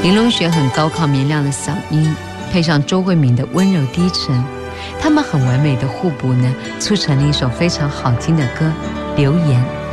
林隆璇很高亢明亮的嗓音，配上周慧敏的温柔低沉，他们很完美的互补呢，促成了一首非常好听的歌《留言》。